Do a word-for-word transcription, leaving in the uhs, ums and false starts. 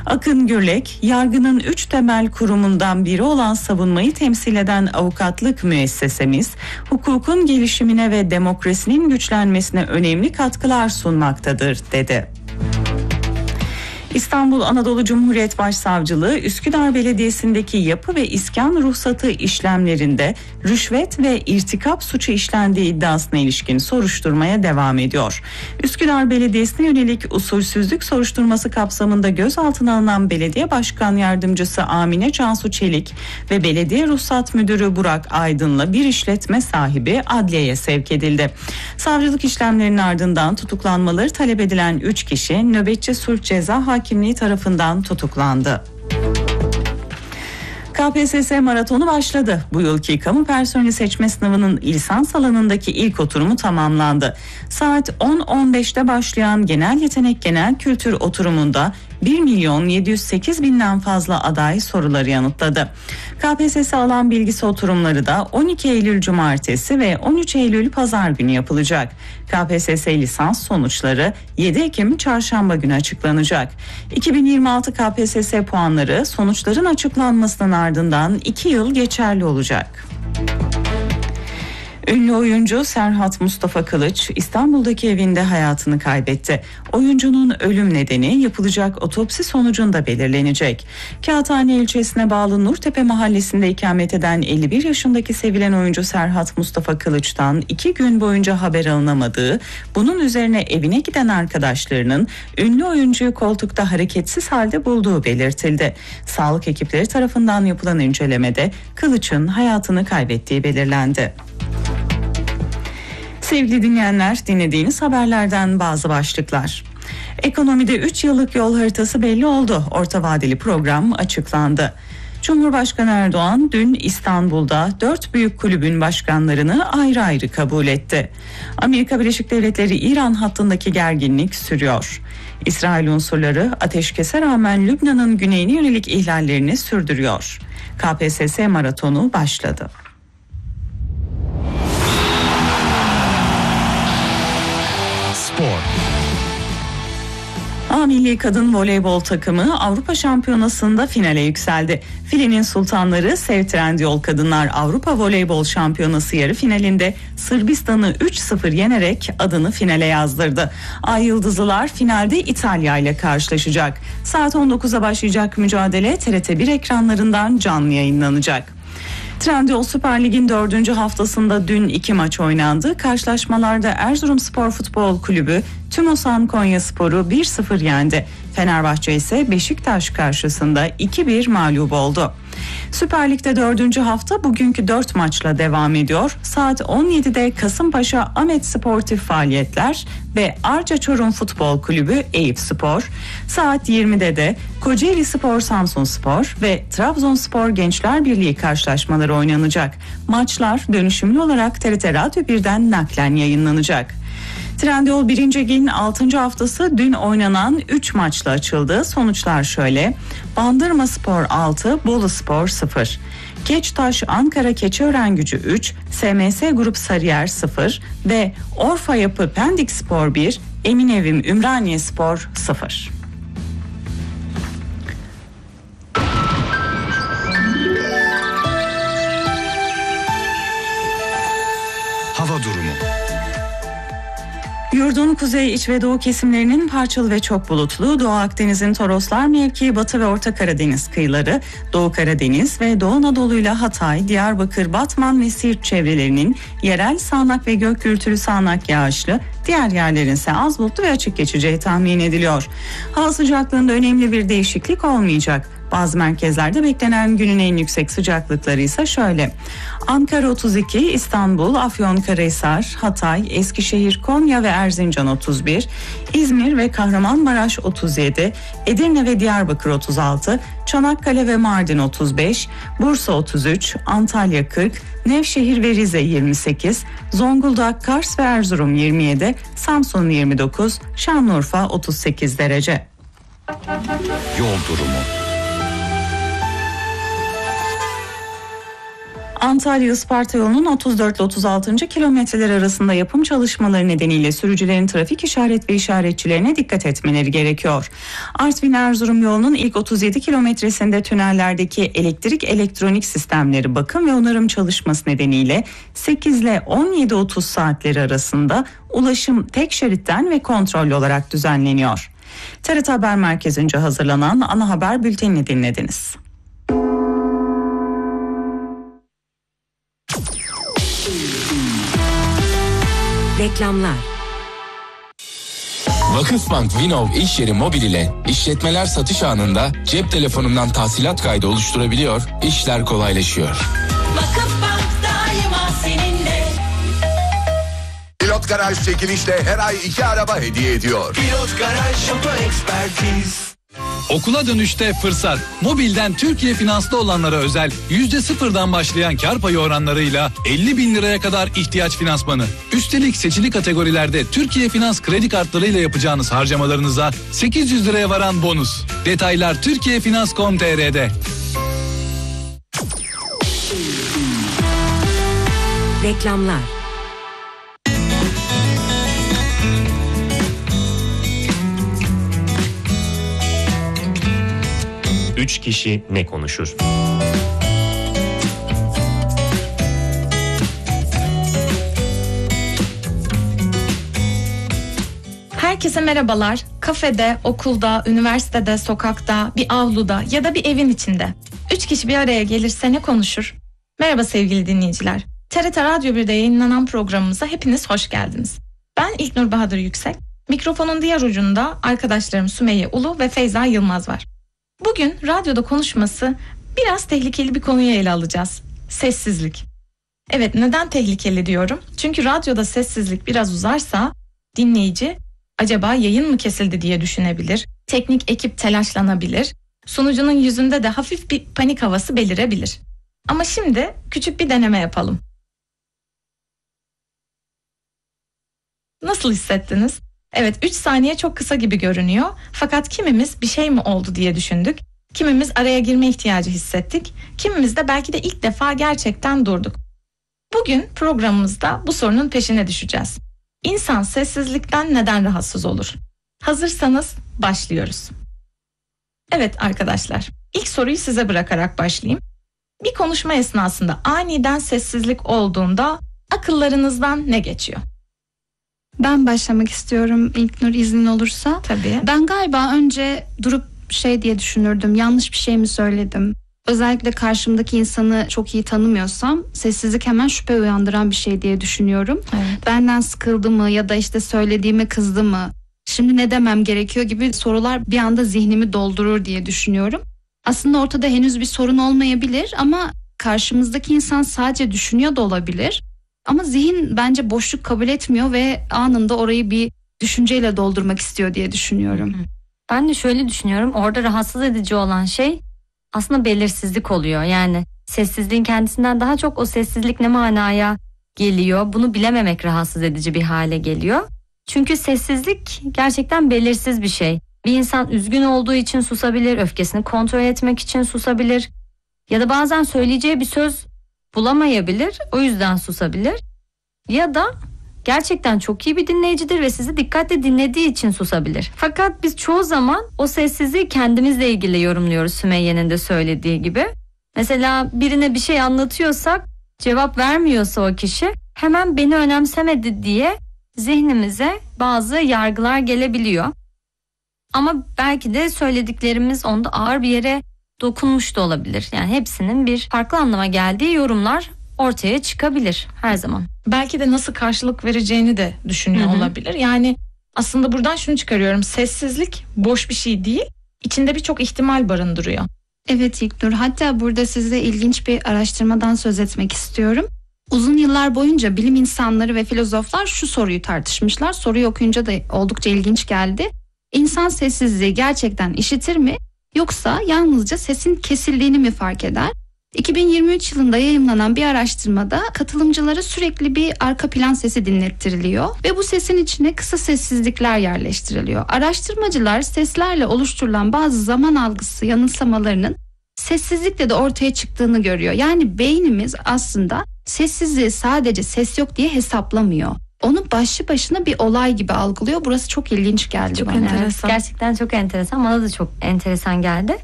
Akın Gürlek, yargının üç temel kurumundan biri olan savunmayı temsil eden avukatlık müessesemiz, hukukun gelişimine ve demokrasinin güçlenmesine önemli katkılar sunmaktadır, dedi. İstanbul Anadolu Cumhuriyet Başsavcılığı, Üsküdar Belediyesi'ndeki yapı ve iskan ruhsatı işlemlerinde rüşvet ve irtikap suçu işlendiği iddiasına ilişkin soruşturmaya devam ediyor. Üsküdar Belediyesi'ne yönelik usulsüzlük soruşturması kapsamında gözaltına alınan Belediye Başkan Yardımcısı Amine Cansu Çelik ve Belediye Ruhsat Müdürü Burak Aydın'la bir işletme sahibi adliyeye sevk edildi. Savcılık işlemlerinin ardından tutuklanmaları talep edilen üç kişi nöbetçi sulh ceza hakimliği Hakimliği tarafından tutuklandı. K P S S maratonu başladı. Bu yılki kamu personeli seçme sınavının lisans alanındaki ilk oturumu tamamlandı. Saat on on beşte başlayan genel yetenek genel kültür oturumunda bir milyon yedi yüz sekiz binden fazla aday soruları yanıtladı. K P S S alan bilgisi oturumları da on iki Eylül Cumartesi ve on üç Eylül Pazar günü yapılacak. K P S S lisans sonuçları yedi Ekim Çarşamba günü açıklanacak. iki bin yirmi altı K P S S puanları sonuçların açıklanmasının ardından iki yıl geçerli olacak. Ünlü oyuncu Serhat Mustafa Kılıç İstanbul'daki evinde hayatını kaybetti. Oyuncunun ölüm nedeni yapılacak otopsi sonucunda belirlenecek. Kağıthane ilçesine bağlı Nurtepe mahallesinde ikamet eden elli bir yaşındaki sevilen oyuncu Serhat Mustafa Kılıç'tan iki gün boyunca haber alınamadığı, bunun üzerine evine giden arkadaşlarının ünlü oyuncuyu koltukta hareketsiz halde bulduğu belirtildi. Sağlık ekipleri tarafından yapılan incelemede Kılıç'ın hayatını kaybettiği belirlendi. Sevgili dinleyenler, dinlediğiniz haberlerden bazı başlıklar. Ekonomide üç yıllık yol haritası belli oldu. Orta vadeli program açıklandı. Cumhurbaşkanı Erdoğan dün İstanbul'da dört büyük kulübün başkanlarını ayrı ayrı kabul etti. Amerika Birleşik Devletleri İran hattındaki gerginlik sürüyor. İsrail unsurları ateşkese rağmen Lübnan'ın güneyine yönelik ihlallerini sürdürüyor. K P S S maratonu başladı. Spor. A Milli Kadın Voleybol takımı Avrupa Şampiyonası'nda finale yükseldi. Filenin sultanları Sev Trendyol Kadınlar Avrupa Voleybol Şampiyonası yarı finalinde Sırbistan'ı üç sıfır yenerek adını finale yazdırdı. Ay Yıldızlılar finalde İtalya ile karşılaşacak. Saat on dokuza başlayacak mücadele T R T bir ekranlarından canlı yayınlanacak. Trendyol Süper Lig'in dördüncü haftasında dün iki maç oynandı. Karşılaşmalarda Erzurumspor Futbol Kulübü Tümosan Konyaspor'u bir sıfır yendi. Fenerbahçe ise Beşiktaş karşısında iki bir mağlup oldu. Süper Lig'de dördüncü hafta bugünkü dört maçla devam ediyor. Saat on yedide Kasımpaşa Ahmet Sportif Faaliyetler ve Arca Çorum Futbol Kulübü Eyüpspor. Saat yirmide de Kocaeli Spor Samsunspor ve Trabzonspor Gençler Birliği karşılaşmaları oynanacak. Maçlar dönüşümlü olarak T R T Radyo birden naklen yayınlanacak. Trendyol birinci Lig'in altıncı haftası dün oynanan üç maçla açıldı. Sonuçlar şöyle: Bandırmaspor altı, Boluspor sıfır. Keçtaş Ankara Keçiörengücü üç, S M S Grup Sarıyer sıfır ve Orfa Yapı Pendikspor bir, Eminevim Ümraniyespor sıfır. Hava durumu. Yurdun kuzey, iç ve doğu kesimlerinin parçalı ve çok bulutlu, Doğu Akdeniz'in Toroslar mevkii, Batı ve Orta Karadeniz kıyıları, Doğu Karadeniz ve Doğu Anadolu'yla Hatay, Diyarbakır, Batman ve Siirt çevrelerinin yerel sağanak ve gök gürültülü sağanak yağışlı, diğer yerlerin ise az bulutlu ve açık geçeceği tahmin ediliyor. Hava sıcaklığında önemli bir değişiklik olmayacak. Bazı merkezlerde beklenen günün en yüksek sıcaklıkları ise şöyle: Ankara otuz iki, İstanbul, Afyonkarahisar, Hatay, Eskişehir, Konya ve Erzincan otuz bir, İzmir ve Kahramanmaraş otuz yedi, Edirne ve Diyarbakır otuz altı, Çanakkale ve Mardin otuz beş, Bursa otuz üç, Antalya kırk, Nevşehir ve Rize yirmi sekiz, Zonguldak, Kars ve Erzurum yirmi yedi, Samsun yirmi dokuz, Şanlıurfa otuz sekiz derece. Yol durumu. Antalya-Isparta yolunun otuz dört ile otuz altıncı kilometreler arasında yapım çalışmaları nedeniyle sürücülerin trafik işaret ve işaretçilerine dikkat etmeleri gerekiyor. Artvin-Erzurum yolunun ilk otuz yedi kilometresinde tünellerdeki elektrik elektronik sistemleri bakım ve onarım çalışması nedeniyle sekiz ile on yedi otuz saatleri arasında ulaşım tek şeritten ve kontrollü olarak düzenleniyor. T R T Haber Merkezi'nce hazırlanan ana haber bültenini dinlediniz. Reklamlar. Vakıfbank Vinov iş yeri mobil ile işletmeler satış anında cep telefonundan tahsilat kaydı oluşturabiliyor, işler kolaylaşıyor. Vakıfbank daima seninle. Pilot Garaj çekilişle her ay iki araba hediye ediyor. Pilot Garaj Oto Ekspertiz. Okula dönüşte fırsat. Mobilden Türkiye Finans'ta olanlara özel yüzde sıfırdan başlayan kar payı oranlarıyla elli bin liraya kadar ihtiyaç finansmanı. Üstelik seçili kategorilerde Türkiye Finans kredi kartlarıyla yapacağınız harcamalarınıza sekiz yüz liraya varan bonus. Detaylar türkiye finans nokta com nokta t r'de. Reklamlar. Üç kişi ne konuşur? Herkese merhabalar. Kafede, okulda, üniversitede, sokakta, bir avluda ya da bir evin içinde. Üç kişi bir araya gelirse ne konuşur? Merhaba sevgili dinleyiciler. T R T Radyo bir'de yayınlanan programımıza hepiniz hoş geldiniz. Ben İlknur Bahadır Yüksek. Mikrofonun diğer ucunda arkadaşlarım Sümeyye Ulu ve Feyza Yılmaz var. Bugün radyoda konuşması biraz tehlikeli bir konuyu ele alacağız. Sessizlik. Evet, neden tehlikeli diyorum? Çünkü radyoda sessizlik biraz uzarsa dinleyici acaba yayın mı kesildi diye düşünebilir. Teknik ekip telaşlanabilir. Sunucunun yüzünde de hafif bir panik havası belirebilir. Ama şimdi küçük bir deneme yapalım. Nasıl hissettiniz? Evet, üç saniye çok kısa gibi görünüyor. Fakat kimimiz bir şey mi oldu diye düşündük. Kimimiz araya girme ihtiyacı hissettik. Kimimiz de belki de ilk defa gerçekten durduk. Bugün programımızda bu sorunun peşine düşeceğiz. İnsan sessizlikten neden rahatsız olur? Hazırsanız başlıyoruz. Evet arkadaşlar, ilk soruyu size bırakarak başlayayım. Bir konuşma esnasında aniden sessizlik olduğunda akıllarınızdan ne geçiyor? Ben başlamak istiyorum İlknur, iznin olursa. Tabii. Ben galiba önce durup şey diye düşünürdüm. Yanlış bir şey mi söyledim? Özellikle karşımdaki insanı çok iyi tanımıyorsam sessizlik hemen şüphe uyandıran bir şey diye düşünüyorum. Evet. Benden sıkıldı mı ya da işte söylediğime kızdı mı? Şimdi ne demem gerekiyor gibi sorular bir anda zihnimi doldurur diye düşünüyorum. Aslında ortada henüz bir sorun olmayabilir ama karşımızdaki insan sadece düşünüyor da olabilir. Ama zihin bence boşluk kabul etmiyor ve anında orayı bir düşünceyle doldurmak istiyor diye düşünüyorum. Ben de şöyle düşünüyorum. Orada rahatsız edici olan şey aslında belirsizlik oluyor. Yani sessizliğin kendisinden daha çok o sessizlik ne manaya geliyor, bunu bilememek rahatsız edici bir hale geliyor. Çünkü sessizlik gerçekten belirsiz bir şey. Bir insan üzgün olduğu için susabilir, öfkesini kontrol etmek için susabilir. Ya da bazen söyleyeceği bir söz bulamayabilir, o yüzden susabilir. Ya da gerçekten çok iyi bir dinleyicidir ve sizi dikkatle dinlediği için susabilir. Fakat biz çoğu zaman o sessizliği kendimizle ilgili yorumluyoruz, Sümeyye'nin de söylediği gibi. Mesela birine bir şey anlatıyorsak cevap vermiyorsa o kişi hemen beni önemsemedi diye zihnimize bazı yargılar gelebiliyor. Ama belki de söylediklerimiz onda ağır bir yere dokunmuş da olabilir. Yani hepsinin bir farklı anlama geldiği yorumlar ortaya çıkabilir her zaman. Belki de nasıl karşılık vereceğini de düşünüyor Hı hı. olabilir. Yani aslında buradan şunu çıkarıyorum. Sessizlik boş bir şey değil. İçinde birçok ihtimal barındırıyor. Evet İlknur, hatta burada size ilginç bir araştırmadan söz etmek istiyorum. Uzun yıllar boyunca bilim insanları ve filozoflar şu soruyu tartışmışlar. Soruyu okuyunca da oldukça ilginç geldi. İnsan sessizliği gerçekten işitir mi? Yoksa yalnızca sesin kesildiğini mi fark eder? iki bin yirmi üç yılında yayımlanan bir araştırmada katılımcılara sürekli bir arka plan sesi dinlettiriliyor ve bu sesin içine kısa sessizlikler yerleştiriliyor. Araştırmacılar seslerle oluşturulan bazı zaman algısı yanılsamalarının sessizlikle de ortaya çıktığını görüyor. Yani beynimiz aslında sessizliği sadece ses yok diye hesaplamıyor. Onu başlı başına bir olay gibi algılıyor. Burası çok ilginç geldi Çok bana. enteresan. Gerçekten çok enteresan. Bana da çok enteresan geldi.